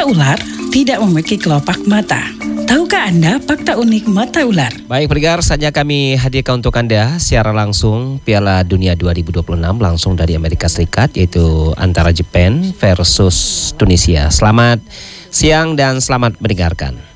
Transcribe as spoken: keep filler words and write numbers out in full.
Mata ular tidak memiliki kelopak mata. Tahukah Anda fakta unik mata ular? Baik pendengar, saatnya kami hadirkan untuk Anda secara langsung Piala Dunia dua ribu dua puluh enam langsung dari Amerika Serikat, yaitu antara Jepang versus Tunisia. Selamat siang dan selamat mendengarkan.